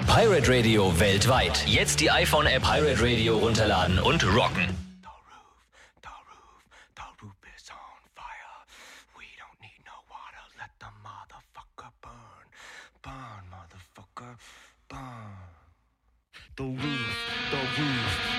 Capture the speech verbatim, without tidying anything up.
Pirate Radio weltweit. Jetzt die iPhone-App Pirate Radio runterladen und rocken. The roof, the roof,